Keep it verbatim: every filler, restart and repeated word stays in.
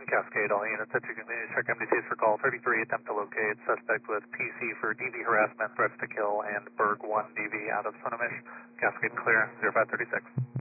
Cascade, all units that you can check M D Cs for call thirty-three, attempt to locate suspect with P C for D V harassment, threats to kill, and Berg one D V out of Swinomish. Cascade clear, zero five three six.